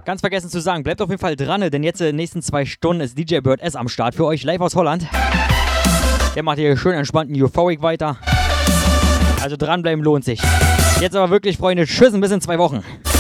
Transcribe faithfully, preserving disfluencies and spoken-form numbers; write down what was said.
Ganz vergessen zu sagen, bleibt auf jeden Fall dran, denn jetzt in den nächsten zwei Stunden ist D J Bird S am Start für euch, live aus Holland. Der macht hier schön entspannten Euphoric weiter. Also dranbleiben lohnt sich. Jetzt aber wirklich, Freunde, tschüss, bis in zwei Wochen.